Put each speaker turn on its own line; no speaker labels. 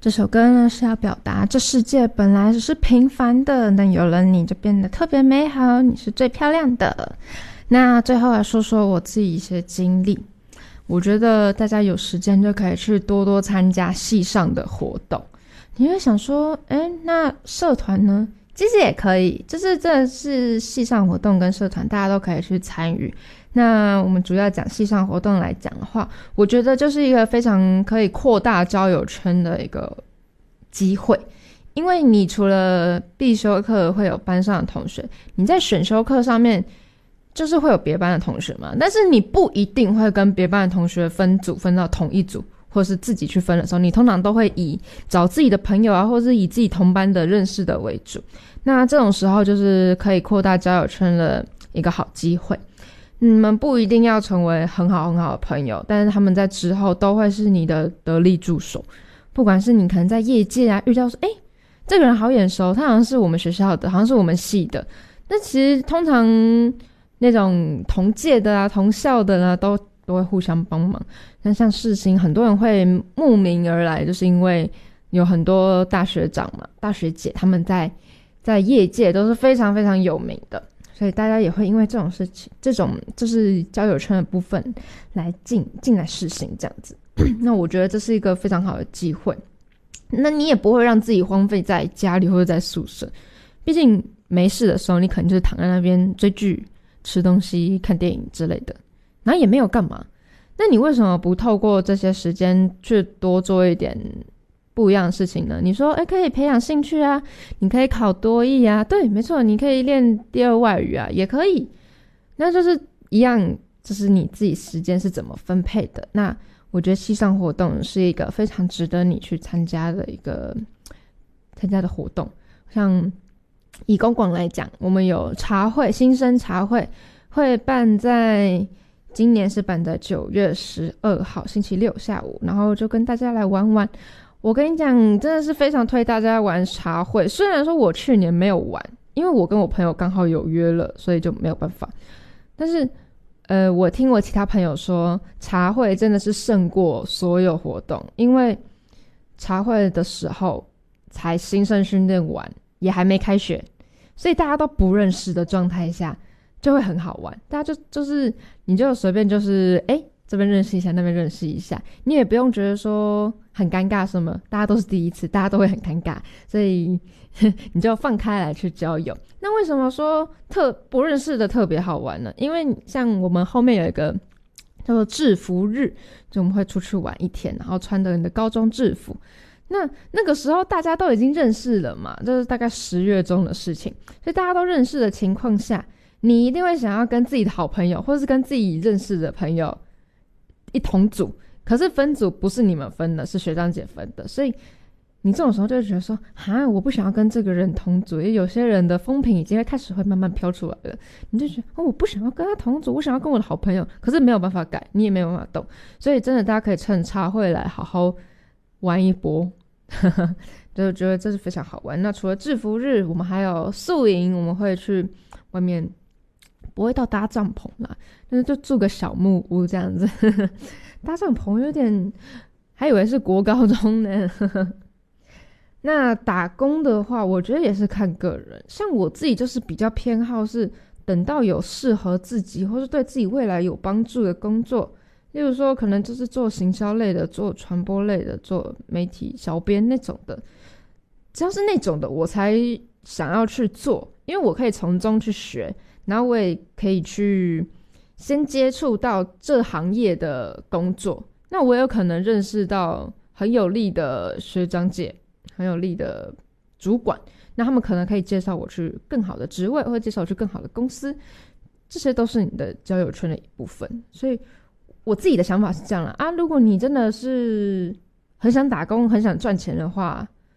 这首歌呢是要表达这世界本来只是平凡的，但有了你就变得特别美好，你是最漂亮的。那最后来说说我自己一些经历，我觉得大家有时间就可以去多多参加系上的活动。你会想说那社团呢？其实也可以，就是真的是系上活动跟社团大家都可以去参与。那我们主要讲系上活动来讲的话，我觉得就是一个非常可以扩大交友圈的一个机会。因为你除了必修课会有班上的同学，你在选修课上面就是会有别班的同学嘛，但是你不一定会跟别班的同学分组分到同一组，或是自己去分的时候，你通常都会以找自己的朋友啊，或是以自己同班的认识的为主。那这种时候就是可以扩大交友圈的一个好机会。你们不一定要成为很好很好的朋友，但是他们在之后都会是你的得力助手。不管是你可能在业界啊遇到说这个人好眼熟，他好像是我们学校的，好像是我们系的，那其实通常那种同届的啊同校的呢都会互相帮忙。那像世新很多人会慕名而来，就是因为有很多大学长嘛大学姐他们在业界都是非常非常有名的，所以大家也会因为这种事情，这种就是交友圈的部分来进来世新这样子。那我觉得这是一个非常好的机会，那你也不会让自己荒废在家里或者在宿舍，毕竟没事的时候你可能就是躺在那边追剧吃东西看电影之类的，然后也没有干嘛。那你为什么不透过这些时间去多做一点不一样的事情呢？你说可以培养兴趣啊，你可以考多益啊，对没错，你可以练第二外语啊也可以。那就是一样，就是你自己时间是怎么分配的。那我觉得系上活动是一个非常值得你去参加的活动。像以公广来讲，我们有茶会，新生茶会会办在今年是办在9月12号星期六下午，然后就跟大家来玩玩。我跟你讲，真的是非常推大家玩茶会。虽然说我去年没有玩，因为我跟我朋友刚好有约了，所以就没有办法。但是我听我其他朋友说，茶会真的是胜过所有活动，因为茶会的时候才新生训练完，也还没开学，所以大家都不认识的状态下就会很好玩。大家就是你就随便就是这边认识一下那边认识一下，你也不用觉得说很尴尬什么，大家都是第一次，大家都会很尴尬，所以你就放开来去交友。那为什么说不认识的特别好玩呢？因为像我们后面有一个叫做制服日，就我们会出去玩一天，然后穿着你的高中制服。那个时候大家都已经认识了嘛，这是大概10月中的事情，所以大家都认识的情况下，你一定会想要跟自己的好朋友或是跟自己认识的朋友一同组，可是分组不是你们分的，是学长姐分的，所以你这种时候就会觉得说我不想要跟这个人同组，因为有些人的风评已经会开始会慢慢飘出来了，你就觉得我不想要跟他同组，我想要跟我的好朋友，可是没有办法改，你也没有办法动，所以真的大家可以趁茶会来好好玩一波就觉得这是非常好玩。那除了制服日，我们还有宿营，我们会去外面，不会到搭帐篷啦，但是就住个小木屋这样子搭帐篷有点还以为是国高中呢那打工的话我觉得也是看个人，像我自己就是比较偏好是等到有适合自己或是对自己未来有帮助的工作，例如说可能就是做行销类的，做传播类的，做媒体小编那种的，只要是那种的我才想要去做，因为我可以从中去学，然后我也可以去先接触到这行业的工作，那我有可能认识到很有力的学长姐，很有力的主管，那他们可能可以介绍我去更好的职位，或者介绍我去更好的公司，这些都是你的交友圈的一部分。所以我自己的想法是这样啦如果你真的是很想打工很想赚钱的话，